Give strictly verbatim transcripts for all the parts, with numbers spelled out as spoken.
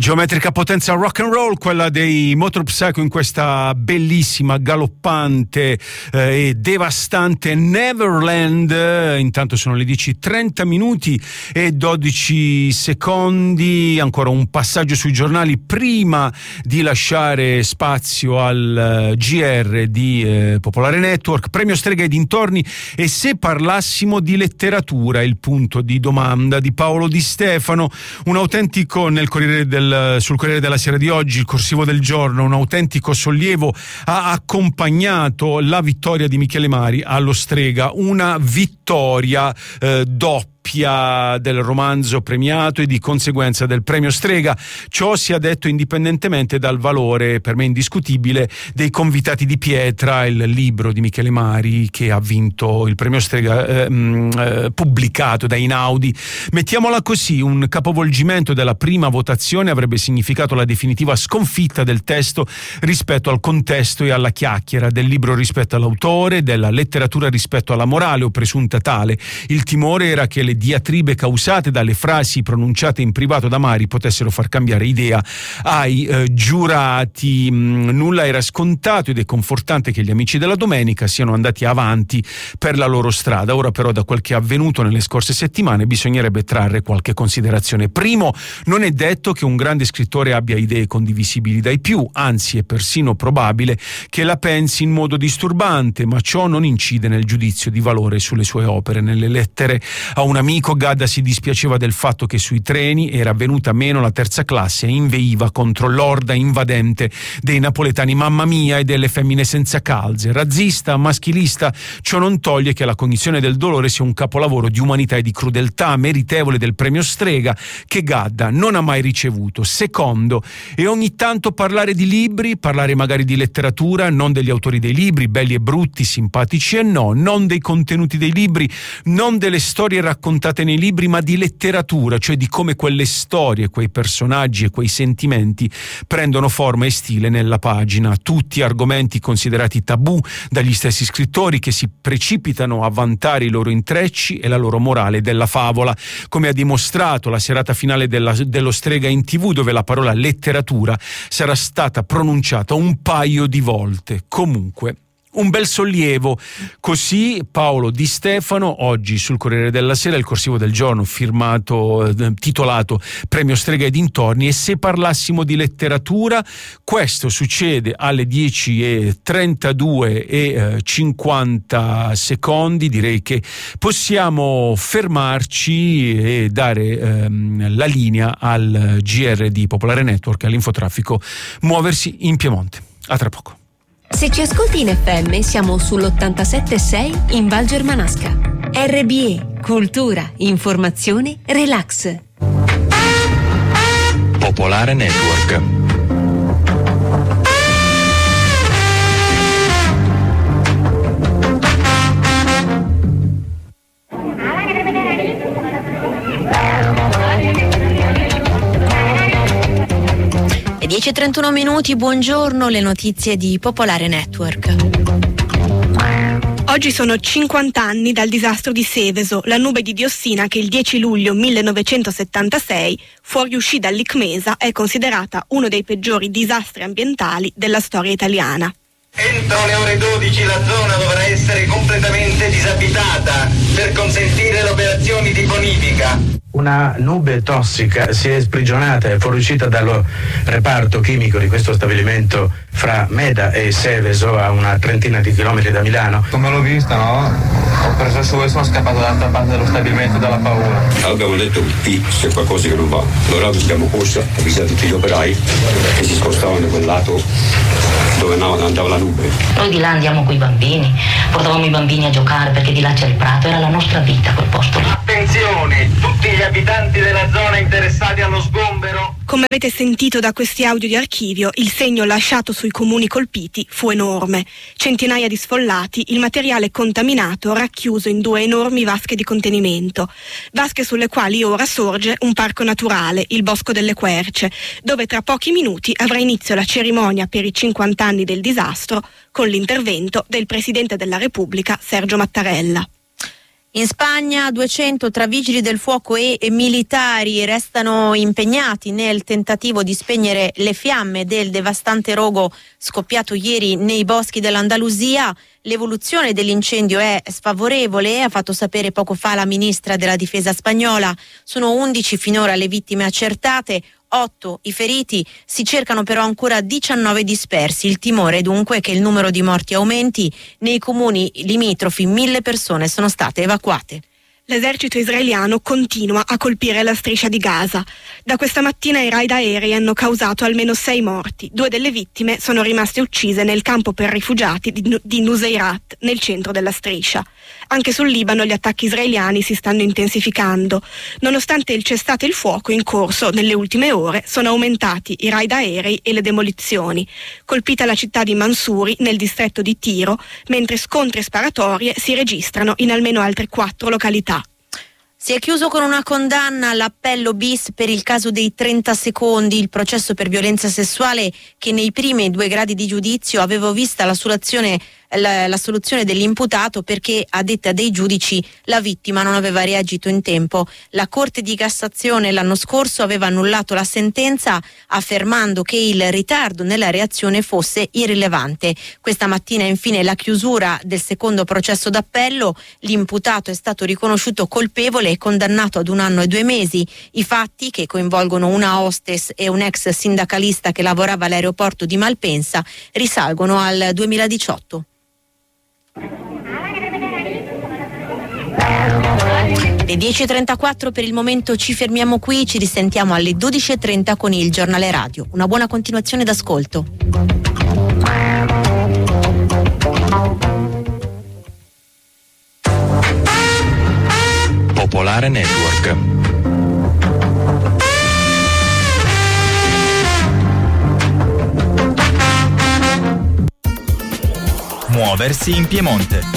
Geometrica potenza rock and roll, quella dei Motor Psycho in questa bellissima, galoppante eh, e devastante Neverland. Intanto sono le dieci e trenta minuti e dodici secondi, ancora un passaggio sui giornali prima di lasciare spazio al G R di eh, Popolare Network. Premio Strega e dintorni, e se parlassimo di letteratura, il punto di domanda di Paolo Di Stefano, un autentico nel Corriere del sul Corriere della Sera di oggi, il corsivo del giorno, un autentico sollievo ha accompagnato la vittoria di Michele Mari allo Strega, una vittoria eh, doppia del romanzo premiato e di conseguenza del premio Strega. Ciò sia detto indipendentemente dal valore per me indiscutibile dei Convitati di pietra, il libro di Michele Mari che ha vinto il premio Strega eh, eh, pubblicato da Einaudi. Mettiamola così, un capovolgimento della prima votazione avrebbe significato la definitiva sconfitta del testo rispetto al contesto e alla chiacchiera, del libro rispetto all'autore, della letteratura rispetto alla morale o presunta tale. Il timore era che le diatribe causate dalle frasi pronunciate in privato da Mari potessero far cambiare idea ai eh, giurati. Mm, nulla era scontato ed è confortante che gli amici della domenica siano andati avanti per la loro strada. Ora però, da quel che è avvenuto nelle scorse settimane, bisognerebbe trarre qualche considerazione. Primo, non è detto che un grande scrittore abbia idee condivisibili dai più, anzi è persino probabile che la pensi in modo disturbante, ma ciò non incide nel giudizio di valore sulle sue opere. Nelle lettere a un amico, Gadda si dispiaceva del fatto che sui treni era venuta meno la terza classe e inveiva contro l'orda invadente dei napoletani mamma mia e delle femmine senza calze. Razzista, maschilista, ciò non toglie che la cognizione del dolore sia un capolavoro di umanità e di crudeltà meritevole del premio Strega che Gadda non ha mai ricevuto. Secondo, e ogni tanto parlare di libri, parlare magari di letteratura, non degli autori dei libri, belli e brutti, simpatici e no, non dei contenuti dei libri, non delle storie raccontate nei libri, ma di letteratura, cioè di come quelle storie, quei personaggi e quei sentimenti prendono forma e stile nella pagina. Tutti argomenti considerati tabù dagli stessi scrittori, che si precipitano a vantare i loro intrecci e la loro morale della favola, come ha dimostrato la serata finale della, dello Strega in tivù, dove la parola letteratura sarà stata pronunciata un paio di volte. Comunque, un bel sollievo. Così Paolo Di Stefano oggi sul Corriere della Sera, il corsivo del giorno firmato, eh, titolato Premio Strega e dintorni. E se parlassimo di letteratura, questo succede alle dieci e trentadue e cinquanta secondi. Direi che possiamo fermarci e dare ehm, la linea al G R di Popolare Network, all'infotraffico Muoversi in Piemonte. A tra poco. Se ci ascolti in F M siamo sull'ottantasette e sei in Val Germanasca. R B E, cultura, informazione, relax. Popolare Network. dieci e trentuno minuti, buongiorno, le notizie di Popolare Network. Oggi sono cinquanta anni dal disastro di Seveso, la nube di diossina che il dieci luglio millenovecentosettantasei fuoriuscì dall'Icmesa è considerata uno dei peggiori disastri ambientali della storia italiana. Entro le ore dodici la zona dovrà essere completamente disabitata per consentire le operazioni di bonifica. Una nube tossica si è sprigionata e fuoriuscita dallo reparto chimico di questo stabilimento fra Meda e Seveso, a una trentina di chilometri da Milano. Come l'ho vista, no? Ho preso su e sono scappato dall'altra parte dello stabilimento dalla paura. Abbiamo detto qui c'è qualcosa che non va. Allora abbiamo corso, avvisato tutti gli operai che si spostavano da quel lato dove andava la nube. Noi di là andiamo con i bambini, portavamo i bambini a giocare perché di là c'è il prato, era la nostra vita quel posto lì. Attenzione, tutti gli abitanti della zona interessati allo sgombero. Come avete sentito da questi audio di archivio, il segno lasciato sui comuni colpiti fu enorme. Centinaia di sfollati, il materiale contaminato racchiuso in due enormi vasche di contenimento. Vasche sulle quali ora sorge un parco naturale, il Bosco delle Querce, dove tra pochi minuti avrà inizio la cerimonia per i cinquanta anni del disastro, con l'intervento del Presidente della Repubblica Sergio Mattarella. In Spagna duecento tra vigili del fuoco e, e militari restano impegnati nel tentativo di spegnere le fiamme del devastante rogo scoppiato ieri nei boschi dell'Andalusia. L'evoluzione dell'incendio è sfavorevole, ha fatto sapere poco fa la ministra della difesa spagnola. Sono undici finora le vittime accertate, otto i feriti, si cercano però ancora diciannove dispersi. Il timore è dunque che il numero di morti aumenti. Nei comuni limitrofi mille persone sono state evacuate. L'esercito israeliano continua a colpire la striscia di Gaza. Da questa mattina i raid aerei hanno causato almeno sei morti. Due delle vittime sono rimaste uccise nel campo per rifugiati di, di Nuseirat, nel centro della striscia. Anche sul Libano gli attacchi israeliani si stanno intensificando. Nonostante il cessate il fuoco in corso nelle ultime ore, sono aumentati i raid aerei e le demolizioni. Colpita la città di Mansouri, nel distretto di Tiro, mentre scontri e sparatorie si registrano in almeno altre quattro località. Si è chiuso con una condanna all'appello bis per il caso dei trenta secondi, il processo per violenza sessuale che nei primi due gradi di giudizio avevo vista la soluzione, la, la soluzione dell'imputato perché, a detta dei giudici, la vittima non aveva reagito in tempo. La Corte di Cassazione l'anno scorso aveva annullato la sentenza affermando che il ritardo nella reazione fosse irrilevante. Questa mattina infine la chiusura del secondo processo d'appello, l'imputato è stato riconosciuto colpevole e condannato ad un anno e due mesi. I fatti, che coinvolgono una hostess e un ex sindacalista che lavorava all'aeroporto di Malpensa, risalgono al duemiladiciotto. Le dieci e trentaquattro per il momento ci fermiamo qui, ci risentiamo alle dodici e trenta con il giornale radio. Una buona continuazione d'ascolto. Popolare Network. Muoversi in Piemonte.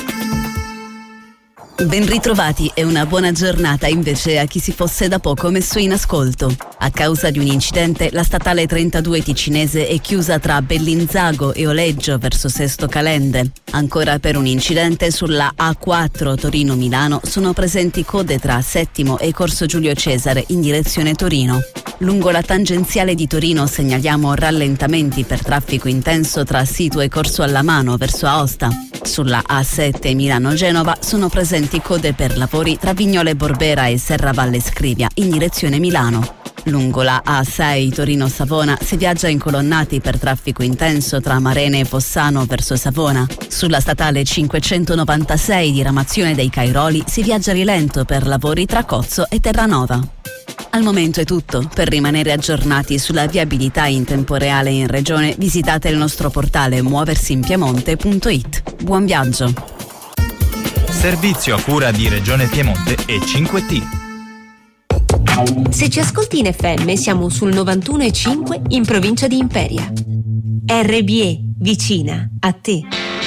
Ben ritrovati e una buona giornata invece a chi si fosse da poco messo in ascolto. A causa di un incidente la statale trentadue ticinese è chiusa tra Bellinzago e Oleggio verso Sesto Calende. Ancora per un incidente sulla A quattro Torino-Milano sono presenti code tra Settimo e Corso Giulio Cesare in direzione Torino. Lungo la tangenziale di Torino segnaliamo rallentamenti per traffico intenso tra Situ e Corso Allamano verso Aosta. Sulla A sette Milano-Genova sono presenti code per lavori tra Vignole Borbera e Serravalle Scrivia in direzione Milano. Lungo la A sei Torino-Savona si viaggia incolonnati per traffico intenso tra Marene e Fossano verso Savona. Sulla statale cinquecentonovantasei diramazione dei Cairoli si viaggia rilento per lavori tra Cozzo e Terranova. Al momento è tutto. Per rimanere aggiornati sulla viabilità in tempo reale in regione visitate il nostro portale muoversinpiemonte punto it. Buon viaggio! Servizio a cura di Regione Piemonte e cinque T. Se ci ascolti in F M siamo sul novantuno e cinque in provincia di Imperia. R B E, vicina a te.